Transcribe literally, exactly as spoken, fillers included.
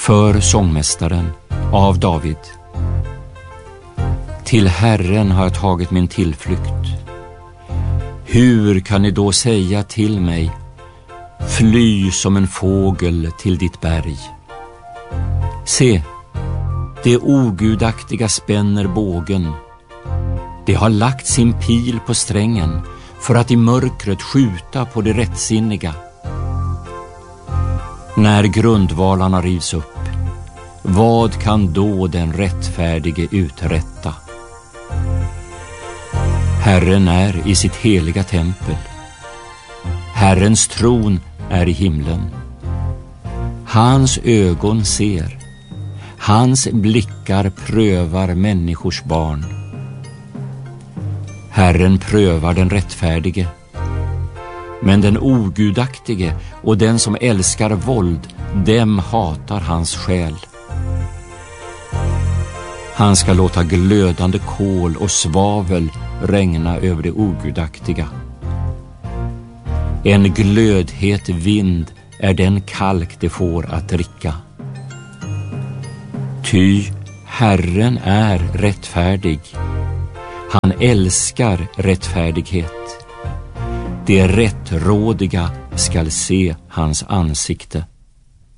För sångmästaren av David. Till Herren har jag tagit min tillflykt. Hur kan ni då säga till mig, fly som en fågel till ditt berg? Se, det ogudaktiga spänner bågen. Det har lagt sin pil på strängen för att i mörkret skjuta på det rättsinniga. När grundvalarna rivs upp, vad kan då den rättfärdige uträtta? Herren är i sitt heliga tempel. Herrens tron är i himlen. Hans ögon ser. Hans blickar prövar människors barn. Herren prövar den rättfärdige. Men den ogudaktige och den som älskar våld, dem hatar hans själ. Han ska låta glödande kol och svavel regna över det ogudaktiga. En glödhet vind är den kalk det får att dricka. Ty Herren är rättfärdig. Han älskar rättfärdighet. Det rättrådiga skall se hans ansikte.